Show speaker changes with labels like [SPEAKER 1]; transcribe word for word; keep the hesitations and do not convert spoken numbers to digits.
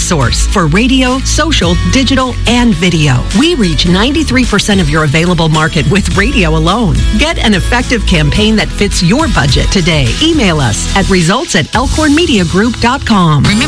[SPEAKER 1] source for radio, social, digital, and video. We reach ninety-three percent of your available market with radio alone. Get an effective campaign that fits your budget today. Email us at results at elkhorn media group dot com.